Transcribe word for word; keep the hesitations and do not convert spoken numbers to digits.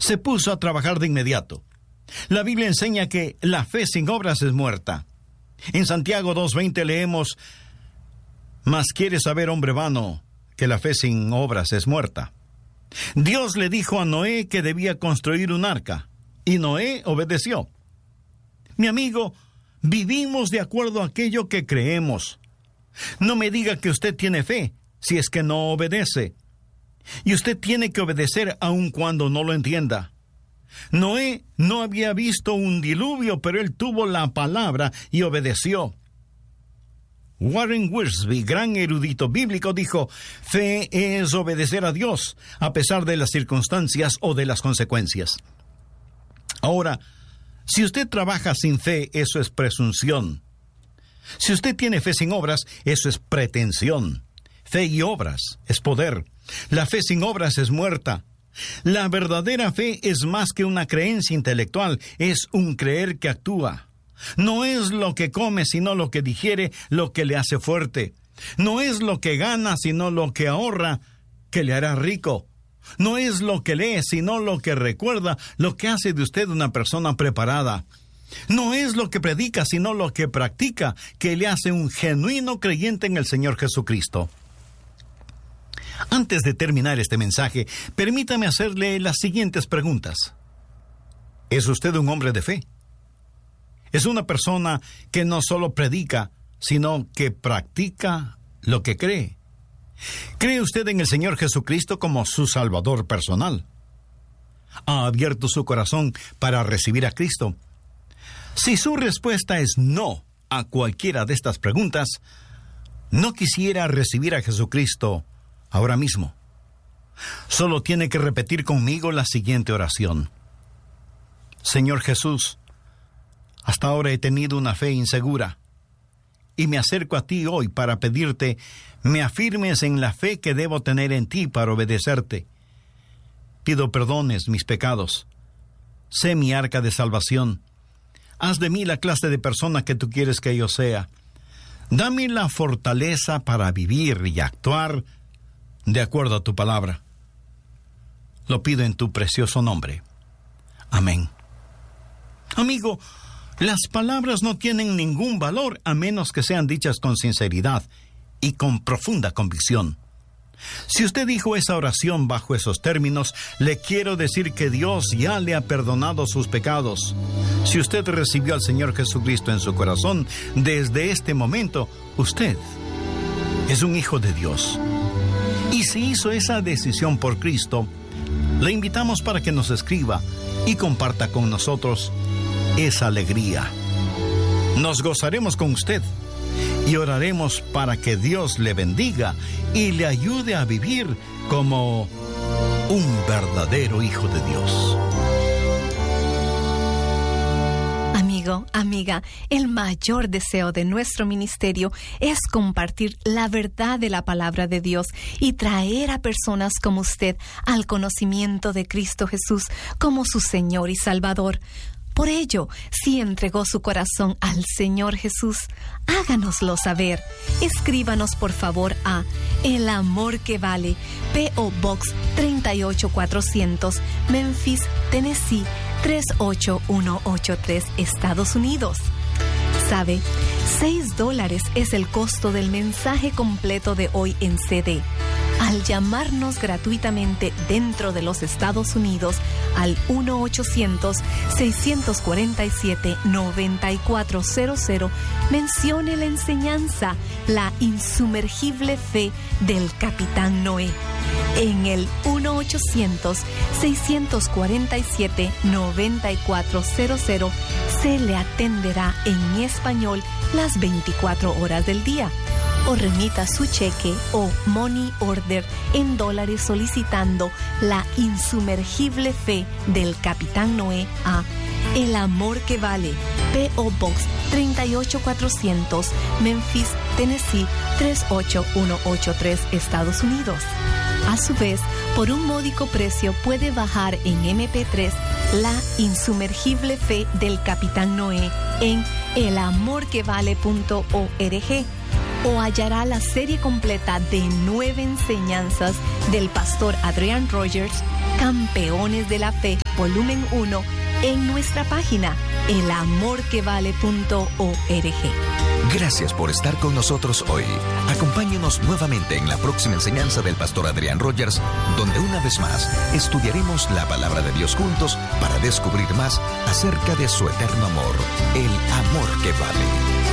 se puso a trabajar de inmediato. La Biblia enseña que la fe sin obras es muerta. En Santiago dos veinte leemos: «Mas quiere saber, hombre vano, que la fe sin obras es muerta». Dios le dijo a Noé que debía construir un arca, y Noé obedeció. Mi amigo, vivimos de acuerdo a aquello que creemos. No me diga que usted tiene fe si es que no obedece. Y usted tiene que obedecer aun cuando no lo entienda. Noé no había visto un diluvio, pero él tuvo la palabra y obedeció. Warren Wiersbe, gran erudito bíblico, dijo: fe es obedecer a Dios a pesar de las circunstancias o de las consecuencias. Ahora, si usted trabaja sin fe, eso es presunción. Si usted tiene fe sin obras, eso es pretensión. Fe y obras es poder. La fe sin obras es muerta. La verdadera fe es más que una creencia intelectual, es un creer que actúa. No es lo que come, sino lo que digiere, lo que le hace fuerte. No es lo que gana, sino lo que ahorra, que le hará rico. No es lo que lee, sino lo que recuerda, lo que hace de usted una persona preparada. No es lo que predica, sino lo que practica, que le hace un genuino creyente en el Señor Jesucristo. Antes de terminar este mensaje, permítame hacerle las siguientes preguntas. ¿Es usted un hombre de fe? ¿Es una persona que no solo predica, sino que practica lo que cree? ¿Cree usted en el Señor Jesucristo como su Salvador personal? ¿Ha abierto su corazón para recibir a Cristo? Si su respuesta es no a cualquiera de estas preguntas, no quisiera recibir a Jesucristo ahora mismo. Solo tiene que repetir conmigo la siguiente oración. Señor Jesús, hasta ahora he tenido una fe insegura, y me acerco a ti hoy para pedirte me afirmes en la fe que debo tener en ti para obedecerte. Pido perdones mis pecados. Sé mi arca de salvación. Haz de mí la clase de persona que tú quieres que yo sea. Dame la fortaleza para vivir y actuar de acuerdo a tu palabra. Lo pido en tu precioso nombre. Amén. Amigo, las palabras no tienen ningún valor a menos que sean dichas con sinceridad y con profunda convicción. Si usted dijo esa oración bajo esos términos, le quiero decir que Dios ya le ha perdonado sus pecados. Si usted recibió al Señor Jesucristo en su corazón, desde este momento, usted es un hijo de Dios. Y si hizo esa decisión por Cristo, le invitamos para que nos escriba y comparta con nosotros esa alegría. Nos gozaremos con usted y oraremos para que Dios le bendiga y le ayude a vivir como un verdadero hijo de Dios. Amigo, amiga, el mayor deseo de nuestro ministerio es compartir la verdad de la palabra de Dios y traer a personas como usted al conocimiento de Cristo Jesús como su Señor y Salvador. Por ello, si entregó su corazón al Señor Jesús, háganoslo saber. Escríbanos por favor a El Amor que Vale, P O Box treinta y ocho cuatrocientos, Memphis, Tennessee tres ocho uno ocho tres, Estados Unidos. ¿Sabe? Seis dólares es el costo del mensaje completo de hoy en C D. Al llamarnos gratuitamente dentro de los Estados Unidos al uno ochocientos, seiscientos cuarenta y siete, noventa y cuatro cero cero, mencione la enseñanza La insumergible fe del Capitán Noé. En el uno ochocientos, seiscientos cuarenta y siete, noventa y cuatro cero cero se le atenderá en español las veinticuatro horas del día. O remita su cheque o money order en dólares solicitando La insumergible fe del Capitán Noé a El Amor que Vale, P O Box treinta y ocho cuatrocientos, Memphis, Tennessee tres ocho uno ocho tres, Estados Unidos. A su vez, por un módico precio puede bajar en eme pe tres La insumergible fe del Capitán Noé en el amor que vale punto org. O hallará la serie completa de nueve enseñanzas del pastor Adrian Rogers, Campeones de la Fe, volumen uno, en nuestra página el amor que vale punto org. Gracias por estar con nosotros hoy. Acompáñenos nuevamente en la próxima enseñanza del pastor Adrián Rogers, donde una vez más estudiaremos la palabra de Dios juntos para descubrir más acerca de su eterno amor, el amor que vale.